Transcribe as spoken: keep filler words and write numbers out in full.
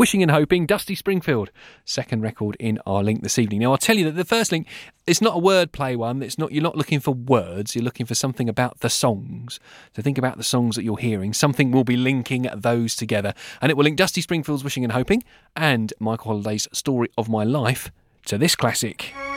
Wishing and Hoping, Dusty Springfield, second record in our link this evening. Now, I'll tell you that the first link, it's not a wordplay one. It's not. You're not looking for words. You're looking for something about the songs. So think about the songs that you're hearing. Something will be linking those together. And it will link Dusty Springfield's Wishing and Hoping and Michael Holliday's Story of My Life to this classic.